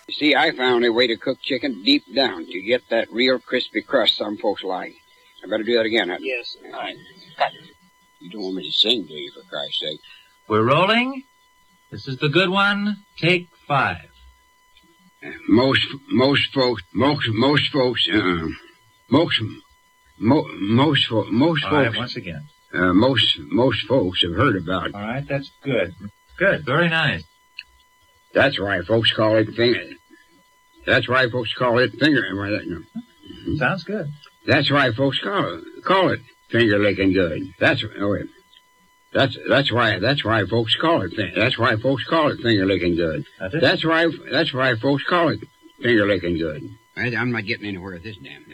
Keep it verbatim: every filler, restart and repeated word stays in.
You see, I found a way to cook chicken deep down to get that real crispy crust some folks like. I better do that again, huh? Yes. All right. Cut. You don't want me to sing, do you, for Christ's sake? We're rolling. This is the good one. Take five. Uh, most, most folks, most, most folks, uh, most, mo, most, fo- most All folks. right, once again. Uh, most, most folks have heard about. All right, that's good. Good, very nice. That's why folks call it finger. That's why folks call it finger. Mm-hmm. Sounds good. That's why folks call it call it finger licking good. That's oh wait. That's that's why that's why folks call it. That's why folks call it finger licking good. That's it. That's why that's why folks call it finger licking good. I, I'm not getting anywhere with this damn thing.